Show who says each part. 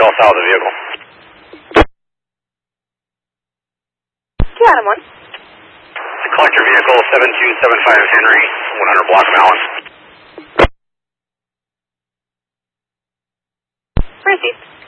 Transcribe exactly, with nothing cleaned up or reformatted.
Speaker 1: call south of the vehicle.
Speaker 2: Two Adam one.
Speaker 1: Collector vehicle seven two seven five Henry, one hundred block of Allen.
Speaker 2: Received.